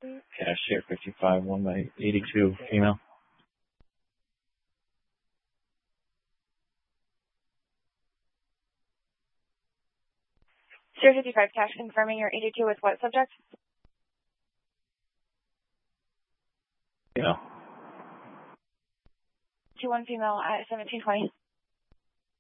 Cashier 55, 1 by 82, female. 055 cash confirming your 82 with what subject? Female. 21 female at 1720.